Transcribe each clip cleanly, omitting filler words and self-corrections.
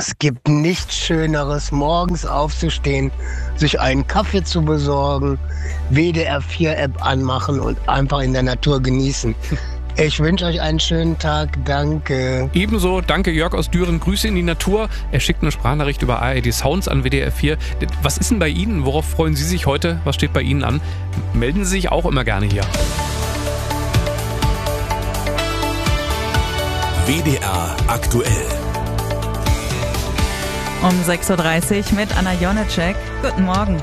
Es gibt nichts Schöneres, morgens aufzustehen, sich einen Kaffee zu besorgen, WDR 4 App anmachen und einfach in der Natur genießen. Ich wünsche euch einen schönen Tag. Danke. Ebenso, danke Jörg aus Düren. Grüße in die Natur. Er schickt eine Sprachnachricht über ARD Sounds an WDR 4. Was ist denn bei Ihnen? Worauf freuen Sie sich heute? Was steht bei Ihnen an? Melden Sie sich auch immer gerne hier. WDR aktuell. Um 6.30 Uhr mit Anna Jonecek. Guten Morgen.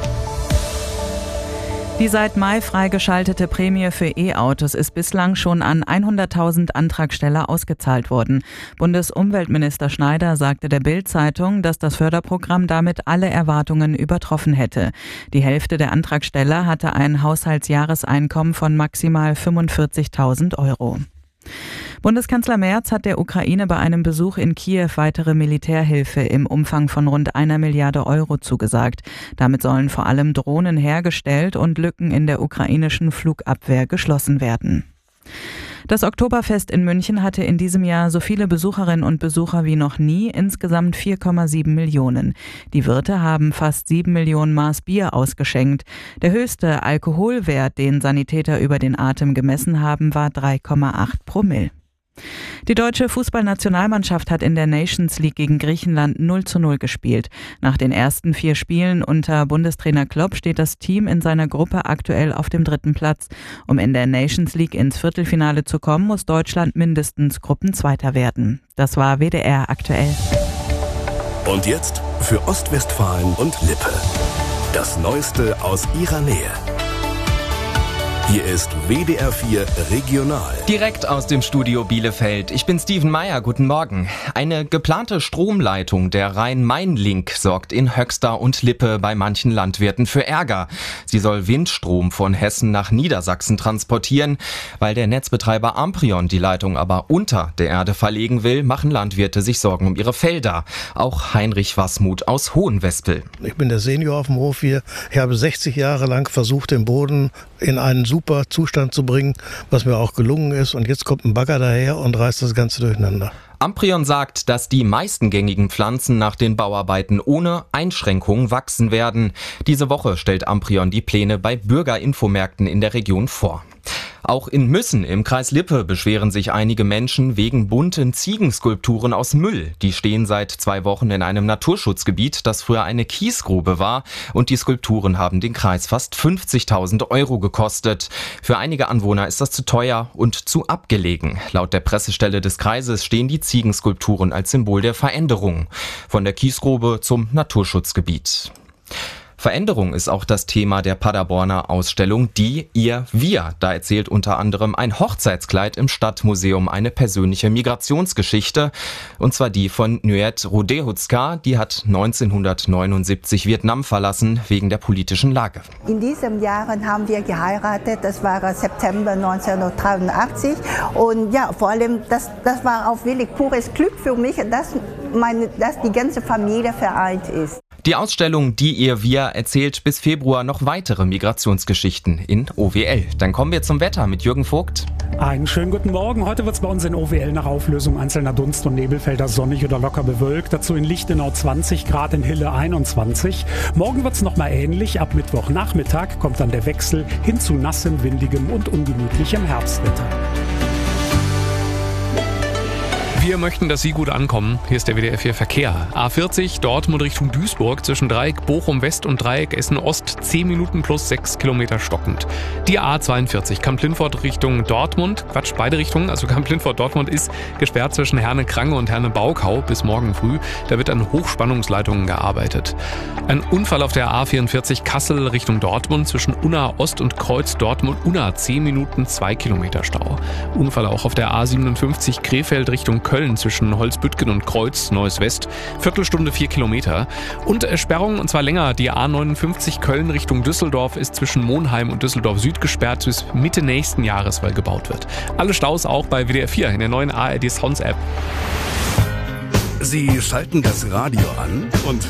Die seit Mai freigeschaltete Prämie für E-Autos ist bislang schon an 100.000 Antragsteller ausgezahlt worden. Bundesumweltminister Schneider sagte der Bild-Zeitung, dass das Förderprogramm damit alle Erwartungen übertroffen hätte. Die Hälfte der Antragsteller hatte ein Haushaltsjahreseinkommen von maximal 45.000 Euro. Bundeskanzler Merz hat der Ukraine bei einem Besuch in Kiew weitere Militärhilfe im Umfang von rund 1 Milliarde Euro zugesagt. Damit sollen vor allem Drohnen hergestellt und Lücken in der ukrainischen Flugabwehr geschlossen werden. Das Oktoberfest in München hatte in diesem Jahr so viele Besucherinnen und Besucher wie noch nie, insgesamt 4,7 Millionen. Die Wirte haben fast 7 Millionen Maß Bier ausgeschenkt. Der höchste Alkoholwert, den Sanitäter über den Atem gemessen haben, war 3,8 Promille. Die deutsche Fußballnationalmannschaft hat in der Nations League gegen Griechenland 0:0 gespielt. Nach den ersten 4 Spielen unter Bundestrainer Klopp steht das Team in seiner Gruppe aktuell auf dem 3. Platz. Um in der Nations League ins Viertelfinale zu kommen, muss Deutschland mindestens Gruppenzweiter werden. Das war WDR aktuell. Und jetzt für Ostwestfalen und Lippe. Das Neueste aus ihrer Nähe. Hier ist WDR 4 Regional. Direkt aus dem Studio Bielefeld. Ich bin Steven Meyer. Guten Morgen. Eine geplante Stromleitung der Rhein-Main-Link sorgt in Höxter und Lippe bei manchen Landwirten für Ärger. Sie soll Windstrom von Hessen nach Niedersachsen transportieren. Weil der Netzbetreiber Amprion die Leitung aber unter der Erde verlegen will, machen Landwirte sich Sorgen um ihre Felder. Auch Heinrich Wasmuth aus Hohenwespel. Ich bin der Senior auf dem Hof hier. Ich habe 60 Jahre lang versucht, den Boden in einen super Zustand zu bringen, was mir auch gelungen ist. Und jetzt kommt ein Bagger daher und reißt das Ganze durcheinander. Amprion sagt, dass die meisten gängigen Pflanzen nach den Bauarbeiten ohne Einschränkungen wachsen werden. Diese Woche stellt Amprion die Pläne bei Bürgerinfomärkten in der Region vor. Auch in Müssen im Kreis Lippe beschweren sich einige Menschen wegen bunten Ziegenskulpturen aus Müll. Die stehen seit 2 Wochen in einem Naturschutzgebiet, das früher eine Kiesgrube war. Und die Skulpturen haben den Kreis fast 50.000 Euro gekostet. Für einige Anwohner ist das zu teuer und zu abgelegen. Laut der Pressestelle des Kreises stehen die Ziegenskulpturen als Symbol der Veränderung. Von der Kiesgrube zum Naturschutzgebiet. Veränderung ist auch das Thema der Paderborner Ausstellung Die, Ihr, Wir. Da erzählt unter anderem ein Hochzeitskleid im Stadtmuseum eine persönliche Migrationsgeschichte. Und zwar die von Nuet Rodehutska. Die hat 1979 Vietnam verlassen wegen der politischen Lage. In diesen Jahren haben wir geheiratet. Das war September 1983. Und ja, vor allem, das war auch wirklich pures Glück für mich, dass die ganze Familie vereint ist. Die Ausstellung Die, Ihr, Wir erzählt bis Februar noch weitere Migrationsgeschichten in OWL. Dann kommen wir zum Wetter mit Jürgen Vogt. Einen schönen guten Morgen. Heute wird es bei uns in OWL nach Auflösung einzelner Dunst- und Nebelfelder sonnig oder locker bewölkt. Dazu in Lichtenau 20 Grad, in Hille 21. Morgen wird es nochmal ähnlich. Ab Mittwochnachmittag kommt dann der Wechsel hin zu nassem, windigem und ungemütlichem Herbstwetter. Wir möchten, dass Sie gut ankommen. Hier ist der WDR 4 Verkehr. A40 Dortmund Richtung Duisburg zwischen Dreieck Bochum West und Dreieck Essen Ost 10 Minuten plus 6 Kilometer stockend. Die A42 Kamp-Lintfort Richtung Dortmund, beide Richtungen, also Kamp-Lintfort Dortmund ist gesperrt zwischen Herne-Krange und Herne-Baukau bis morgen früh. Da wird an Hochspannungsleitungen gearbeitet. Ein Unfall auf der A44 Kassel Richtung Dortmund zwischen Unna Ost und Kreuz Dortmund-Unna 10 Minuten 2 Kilometer Stau. Unfall auch auf der A57 Krefeld Richtung Köln zwischen Holzbüttgen und Kreuz, Neues West, Viertelstunde 4 Kilometer. Und Sperrung, und zwar länger, die A59 Köln Richtung Düsseldorf ist zwischen Monheim und Düsseldorf Süd gesperrt bis Mitte nächsten Jahres, weil gebaut wird. Alle Staus auch bei WDR 4 in der neuen ARD Sounds App. Sie schalten das Radio an und